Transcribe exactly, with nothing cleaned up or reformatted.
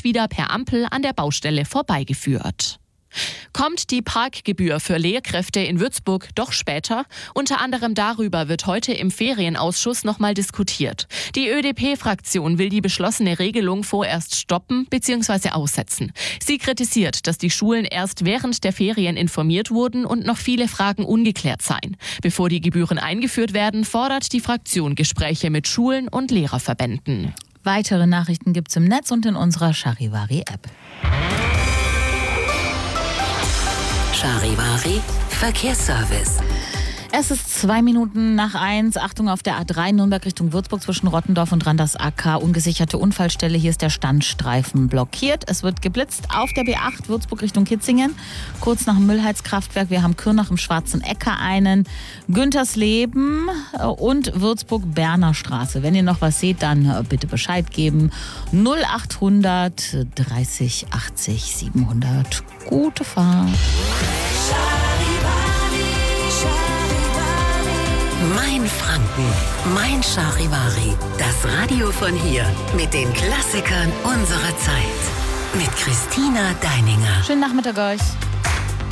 jetzt wieder per Ampel an der Baustelle vorbeigeführt. Kommt die Parkgebühr für Lehrkräfte in Würzburg doch später? Unter anderem darüber wird heute im Ferienausschuss nochmal diskutiert. Die Ö D P-Fraktion will die beschlossene Regelung vorerst stoppen bzw. aussetzen. Sie kritisiert, dass die Schulen erst während der Ferien informiert wurden und noch viele Fragen ungeklärt seien. Bevor die Gebühren eingeführt werden, fordert die Fraktion Gespräche mit Schulen und Lehrerverbänden. Weitere Nachrichten gibt's im Netz und in unserer Charivari-App. Charivari Verkehrsservice. Es ist zwei Minuten nach eins. Achtung auf der A drei Nürnberg Richtung Würzburg zwischen Rottendorf und Randers-Acker. Ungesicherte Unfallstelle. Hier ist der Standstreifen blockiert. Es wird geblitzt auf der B acht Würzburg Richtung Kitzingen. Kurz nach dem Müllheizkraftwerk. Wir haben Kürnach im Schwarzen Äcker einen. Güntersleben und Würzburg-Berner Straße. Wenn ihr noch was seht, dann bitte Bescheid geben. null achthundert dreißig achtzig siebenhundert. Gute Fahrt. Mein Franken, mein Charivari. Das Radio von hier mit den Klassikern unserer Zeit. Mit Christina Deininger. Schönen Nachmittag euch.